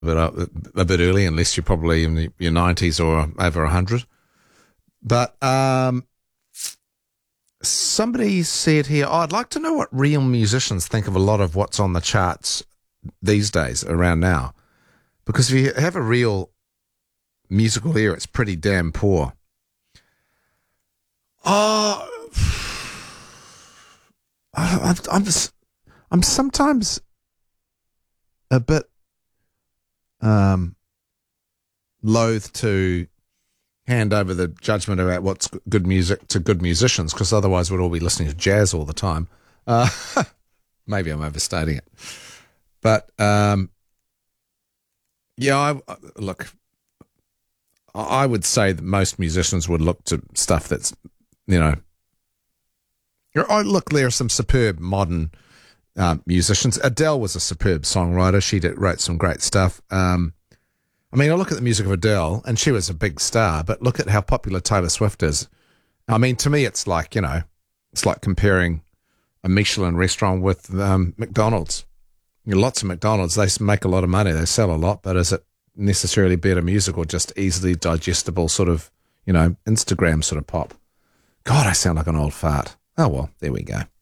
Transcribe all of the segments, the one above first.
a bit early, unless you're probably in your 90s or over 100. But somebody said here, I'd like to know what real musicians think of a lot of what's on the charts these days around now. Because if you have a real musical ear, it's pretty damn poor. Oh, I'm sometimes a bit loath to hand over the judgment about what's good music to good musicians, because otherwise we'd all be listening to jazz all the time. Maybe I'm overstating it. But, I would say that most musicians would look to stuff that's, look, there are some superb modern musicians. Adele was a superb songwriter. She wrote some great stuff. I look at the music of Adele, and she was a big star, but look at how popular Taylor Swift is. To me, it's like, it's like comparing a Michelin restaurant with McDonald's. Lots of McDonald's, they make a lot of money, they sell a lot, but is it necessarily better music or just easily digestible sort of, Instagram sort of pop? God, I sound like an old fart. Oh, well, there we go.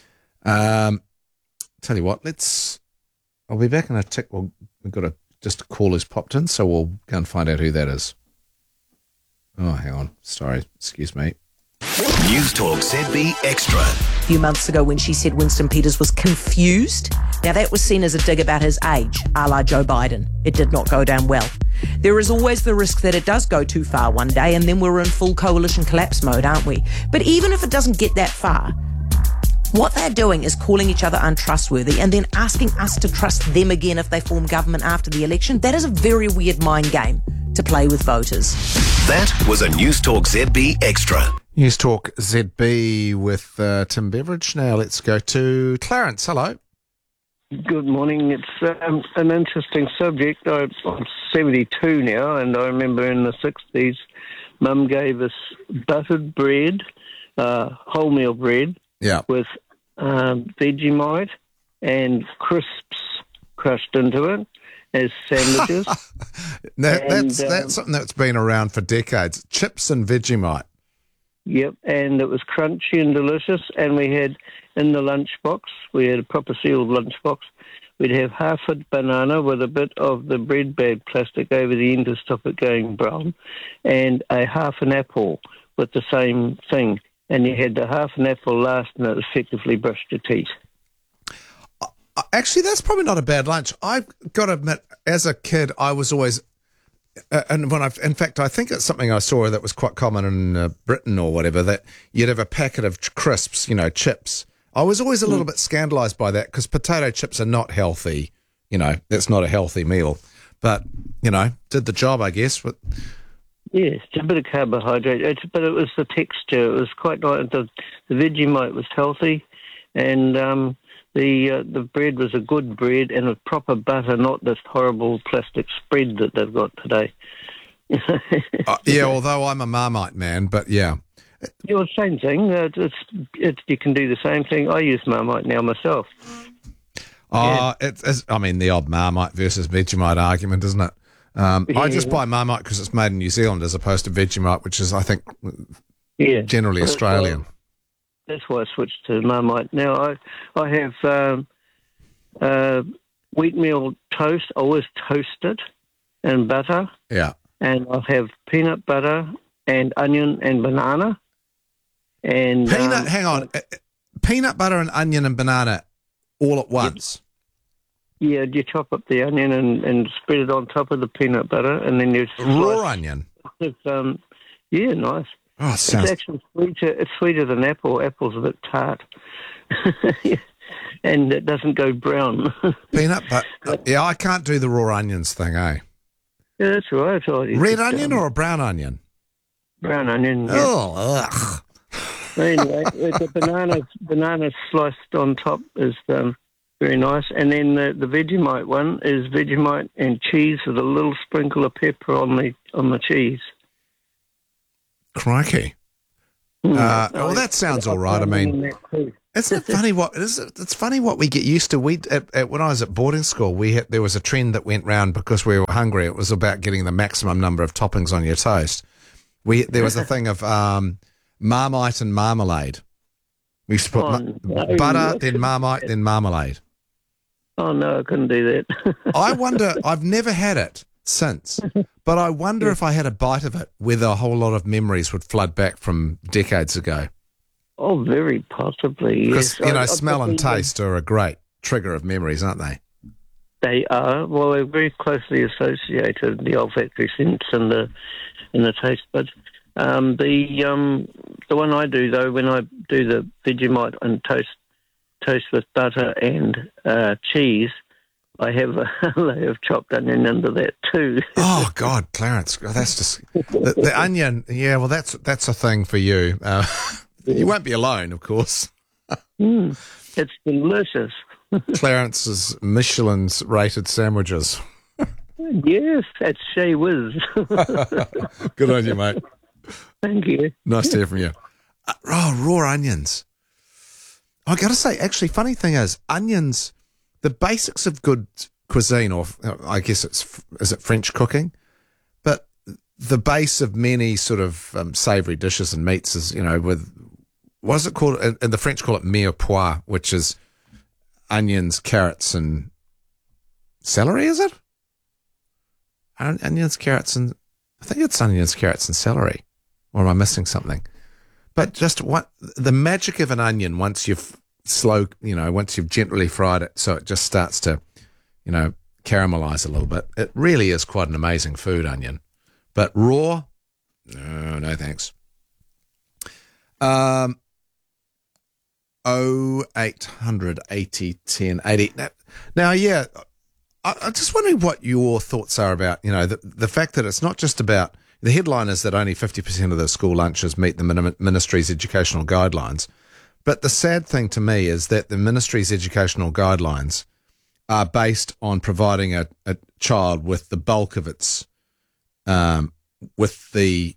Tell you what, I'll be back in a tick. We've got just a call who's popped in, so we'll go and find out who that is. Oh, hang on. Sorry. Excuse me. News Talk ZB Extra. A few months ago when she said Winston Peters was confused. Now that was seen as a dig about his age, a la Joe Biden. It did not go down well. There is always the risk that it does go too far one day and then we're in full coalition collapse mode, aren't we? But even if it doesn't get that far, what they're doing is calling each other untrustworthy and then asking us to trust them again if they form government after the election. That is a very weird mind game to play with voters. That was a News Talk ZB Extra. News Talk ZB with Tim Beveridge. Now let's go to Clarence. Hello. Good morning. It's an interesting subject. I'm 72 now, and I remember in the 60s, Mum gave us buttered bread, wholemeal bread, with Vegemite and crisps crushed into it as sandwiches. That's something that's been around for decades. Chips and Vegemite. Yep, and it was crunchy and delicious, and we had in the lunchbox, we had a proper sealed lunchbox, we'd have half a banana with a bit of the bread bag plastic over the end to stop it going brown, and a half an apple with the same thing, and you had the half an apple last, and it effectively brushed your teeth. Actually, that's probably not a bad lunch. I've got to admit, as a kid, I was always... in fact, I think it's something I saw that was quite common in Britain or whatever, that you'd have a packet of crisps, chips. I was always a little bit scandalised by that because potato chips are not healthy. That's not a healthy meal. But, did the job, I guess. Yes, it's a bit of carbohydrate, but it was the texture. It was quite nice. The Vegemite was healthy, and the bread was a good bread and a proper butter, not this horrible plastic spread that they've got today. Although I'm a Marmite man, but yeah. Same thing. You can do the same thing. I use Marmite now myself. It's the odd Marmite versus Vegemite argument, isn't it? I just buy Marmite because it's made in New Zealand as opposed to Vegemite, which is, I think, generally Australian. That's why I switched to Marmite. Now I have wheatmeal toast. I always toast it and butter. Yeah. And I'll have peanut butter and onion and banana. And peanut butter and onion and banana all at once. Yeah, you chop up the onion and spread it on top of the peanut butter, and then you raw onion. It's, nice. Oh, it's actually sweeter. It's sweeter than apple. Apple's a bit tart, and it doesn't go brown. Peanut butter. Yeah, I can't do the raw onions thing, eh? Yeah, that's right. Red onion or a brown onion? Brown onion. Yeah. Oh, ugh. Anyway, the banana sliced on top is very nice, and then the Vegemite one is Vegemite and cheese with a little sprinkle of pepper on the cheese. Crikey. Well, that sounds all right. Isn't it funny it's funny what we get used to. When I was at boarding school, there was a trend that went round because we were hungry. It was about getting the maximum number of toppings on your toast. There was a thing of Marmite and marmalade. We used to put butter, then Marmite, then marmalade. Oh, no, I couldn't do that. I wonder, I've never had it since, but I wonder if I had a bite of it, whether a whole lot of memories would flood back from decades ago. Oh, very possibly, Because, yes. smell and taste are a great trigger of memories, aren't they? They are. Well, they're very closely associated, the olfactory sense and the taste buds. The one I do, though, when I do the Vegemite and toast with butter and cheese, I have a layer of chopped onion under that too. Oh God, Clarence, that's just the onion. Yeah, well, that's a thing for you. You won't be alone, of course. It's delicious. Clarence's Michelin's rated sandwiches. Yes, that's Shea Whiz. Good on you, mate. Thank you. Nice to hear from you. Raw onions. I got to say, actually, funny thing is, onions, the basics of good cuisine, or I guess is it French cooking? But the base of many sort of savoury dishes and meats is, with, what is it called? And the French call it mirepoix, which is onions, carrots, and celery, is it? Onions, carrots, and I think it's onions, carrots, and celery. Or am I missing something? But just what the magic of an onion, once you've once you've gently fried it, so it just starts to, caramelize a little bit. It really is quite an amazing food, onion. But raw, no thanks. 0800 80 10 80. Now, yeah, I'm just wondering what your thoughts are about, the fact that it's not just about. The headline is that only 50% of the school lunches meet the ministry's educational guidelines. But the sad thing to me is that the ministry's educational guidelines are based on providing a child with the bulk of its, with the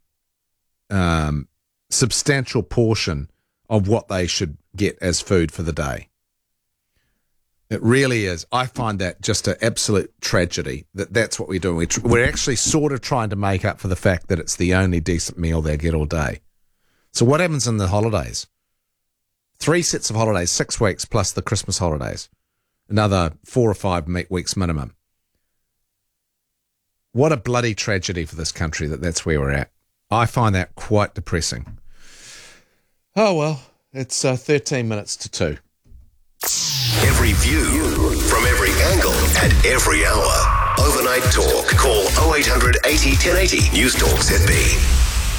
substantial portion of what they should get as food for the day. It really is. I find that just an absolute tragedy that's what we're doing. We're actually sort of trying to make up for the fact that it's the only decent meal they get all day. So what happens in the holidays? 3 sets of holidays, 6 weeks plus the Christmas holidays, another 4 or 5 weeks minimum. What a bloody tragedy for this country that's where we're at. I find that quite depressing. Oh, well, it's 13 minutes to 2. Every view, from every angle, at every hour. Overnight Talk. Call 0800 80 1080. News Talk ZB.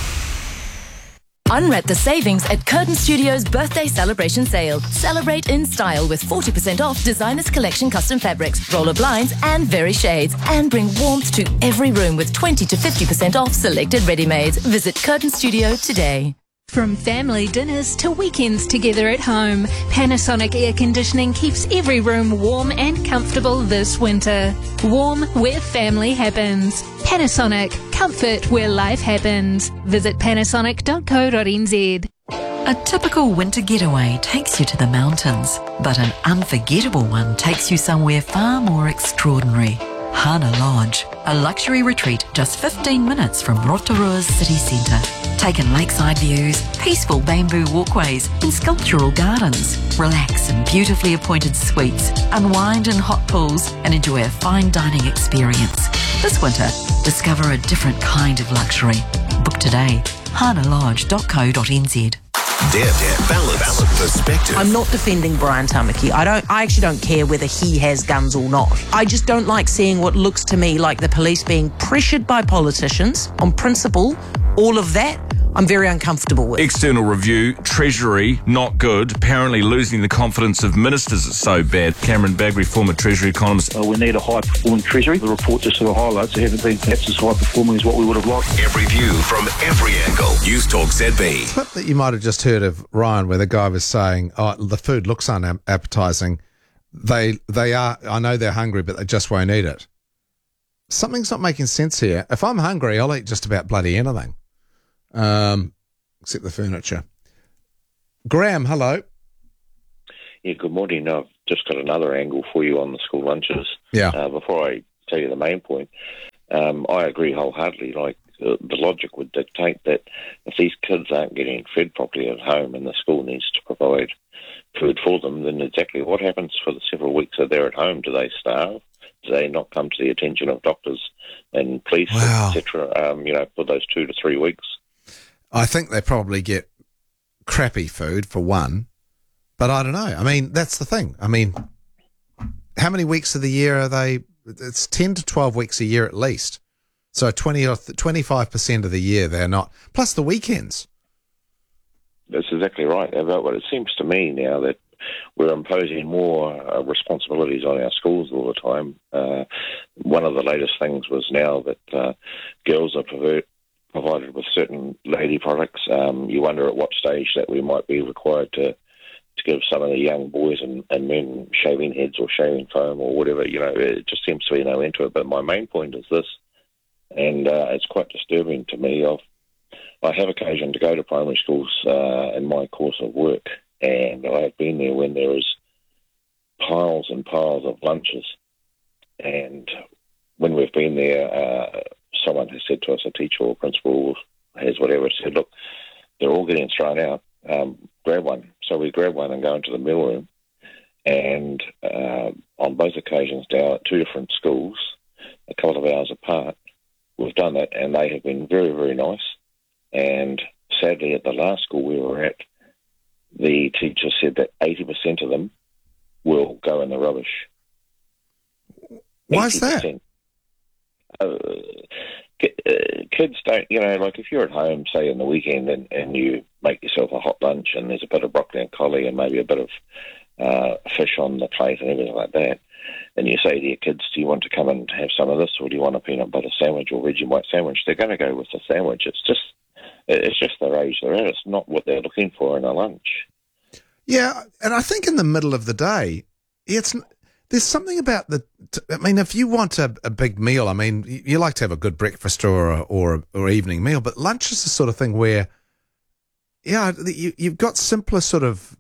Unwrap the savings at Curtin Studios' birthday celebration sale. Celebrate in style with 40% off Designers Collection custom fabrics, roller blinds and very shades. And bring warmth to every room with 20 to 50% off selected ready-mades. Visit Curtin Studio today. From family dinners to weekends together at home, Panasonic Air Conditioning keeps every room warm and comfortable this winter. Warm where family happens. Panasonic, comfort where life happens. Visit panasonic.co.nz. A typical winter getaway takes you to the mountains, but an unforgettable one takes you somewhere far more extraordinary. Hana Lodge, a luxury retreat just 15 minutes from Rotorua's city centre. Take in lakeside views, peaceful bamboo walkways and sculptural gardens. Relax in beautifully appointed suites, unwind in hot pools and enjoy a fine dining experience. This winter, discover a different kind of luxury. Book today, hanalodge.co.nz. Deb, balance, perspective. I'm not defending Brian Tamaki. I actually don't care whether he has guns or not. I just don't like seeing what looks to me like the police being pressured by politicians on principle. All of that, I'm very uncomfortable with. External review, Treasury, not good. Apparently losing the confidence of ministers is so bad. Cameron Bagri, former Treasury economist. We need a high-performing Treasury. The report just sort of highlights it hasn't been perhaps as high-performing as what we would have liked. Every view from every angle. News Talk ZB. Clip that you might have just heard of Ryan, where the guy was saying, "Oh, the food looks unappetizing. They are. I know they're hungry, but they just won't eat it." Something's not making sense here. If I'm hungry, I'll eat just about bloody anything. Except the furniture. Graham, hello. Yeah, good morning. I've just got another angle for you on the school lunches. Yeah. Before I tell you the main point, I agree wholeheartedly. Like, the logic would dictate that if these kids aren't getting fed properly at home and the school needs to provide food for them, then exactly what happens for the several weeks that they're at home? Do they starve? Do they not come to the attention of doctors and police, etc., for those 2 to 3 weeks? I think they probably get crappy food, for one, but I don't know. I mean, that's the thing. I mean, how many weeks of the year are they? It's 10 to 12 weeks a year at least. So 20 or 25% of the year they're not, plus the weekends. That's exactly right. But it seems to me now that we're imposing more responsibilities on our schools all the time. One of the latest things was now that girls are provided with certain lady products. You wonder at what stage that we might be required to give some of the young boys and men shaving heads or shaving foam or whatever. It just seems to be no end to it. But my main point is this, and it's quite disturbing to me. I have occasion to go to primary schools in my course of work, and I have been there when there is piles and piles of lunches. And when we've been there, someone has said to us, a teacher or principal has whatever, said, look, they're all getting thrown out, grab one. So we grab one and go into the meal room. And on both occasions now at 2 different schools, a couple of hours apart, we've done that, and they have been very, very nice. And sadly, at the last school we were at, the teacher said that 80% of them will go in the rubbish. Why is that? Kids don't, like if you're at home, say in the weekend, and you make yourself a hot lunch and there's a bit of broccoli and collie and maybe a bit of fish on the plate and everything like that, and you say to your kids, do you want to come and have some of this, or do you want a peanut butter sandwich or Vegemite sandwich? They're going to go with the sandwich. It's just their age they're at. It's not what they're looking for in a lunch. Yeah, and I think in the middle of the day, there's something about if you want a big meal, I mean, you like to have a good breakfast or evening meal, but lunch is the sort of thing where, you've got simpler sort of,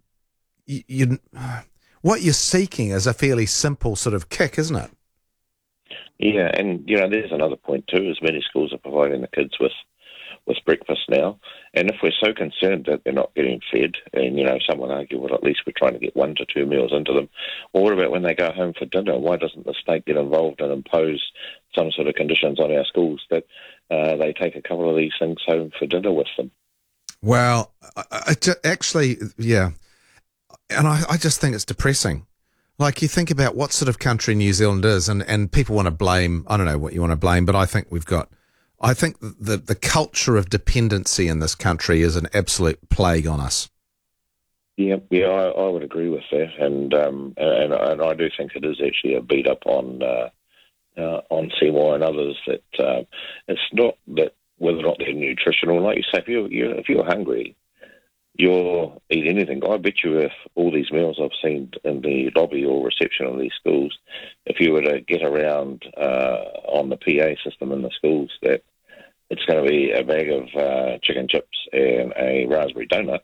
what you're seeking is a fairly simple sort of kick, isn't it? Yeah, and, there's another point too, is many schools are providing the kids with breakfast now. And if we're so concerned that they're not getting fed, and, some would argue, well, at least we're trying to get 1 to 2 meals into them. Well, what about when they go home for dinner? Why doesn't the state get involved and impose some sort of conditions on our schools that they take a couple of these things home for dinner with them? Well, actually, yeah. And I just think it's depressing. Like, you think about what sort of country New Zealand is, and people want to blame, I don't know what you want to blame, but I think the culture of dependency in this country is an absolute plague on us. Yeah, I would agree with that, and I do think it is actually a beat up on Seymour and others that it's not that whether or not they're nutritional. Like you say, if you're hungry, you'll eat anything. I bet you if all these meals I've seen in the lobby or reception of these schools, if you were to get around on the PA system in the schools, that it's going to be a bag of chicken chips and a raspberry donut.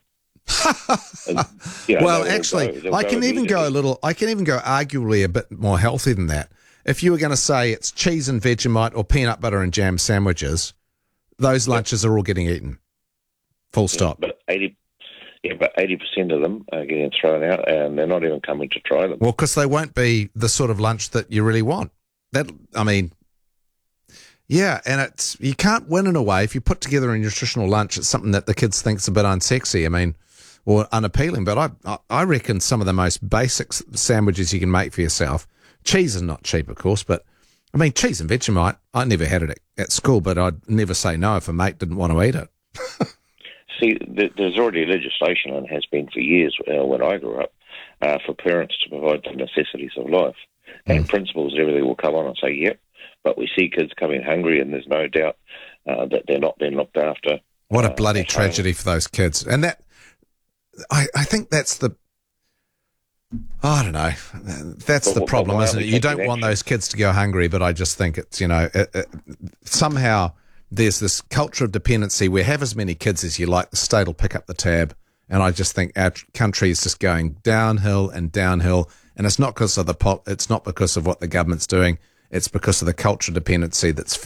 Well, actually, I can even go arguably a bit more healthy than that. If you were going to say it's cheese and Vegemite or peanut butter and jam sandwiches, those lunches are all getting eaten. Full stop. But 80% of them are getting thrown out, and they're not even coming to try them. Well, because they won't be the sort of lunch that you really want. Yeah, and you can't win in a way. If you put together a nutritional lunch, it's something that the kids think's a bit unsexy, or unappealing. But I reckon some of the most basic sandwiches you can make for yourself. Cheese is not cheap, of course, but cheese and Vegemite, I never had it at school, but I'd never say no if a mate didn't want to eat it. See, there's already legislation, and has been for years when I grew up, for parents to provide the necessities of life. And principals and everything will come on and say, yep, but we see kids coming hungry, and there's no doubt that they're not being looked after. What a bloody tragedy for those kids. And that, I think that's I don't know. That's the problem, isn't it? You don't want those kids to go hungry, but I just think it's, somehow there's this culture of dependency where have as many kids as you like, the state will pick up the tab And I just think our country is just going downhill and downhill. And it's not because of it's not because of what the government's doing. It's because of the cultural dependency that's